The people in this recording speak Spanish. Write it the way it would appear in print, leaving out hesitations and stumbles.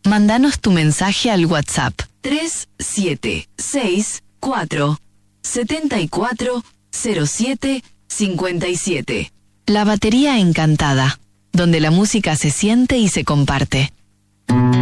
Mándanos tu mensaje al WhatsApp 3764 740757. La batería encantada, donde la música se siente y se comparte.